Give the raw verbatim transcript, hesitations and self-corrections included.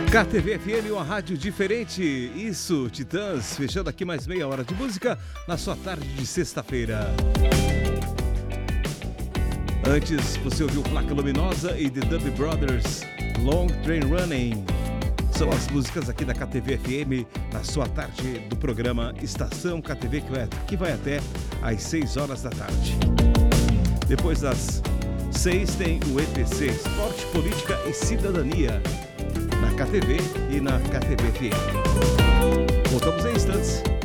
K T V F M, uma rádio diferente. Isso, Titãs, fechando aqui mais meia hora de música na sua tarde de sexta-feira. Antes, você ouviu Placa Luminosa e The Dub Brothers, Long Train Running. São as músicas aqui da K T V F M na sua tarde do programa Estação K T V, que vai, que vai até às seis horas da tarde. Depois das seis tem o E P C, Esporte, Política e Cidadania, na K T V e na K T V F M. Voltamos em instantes.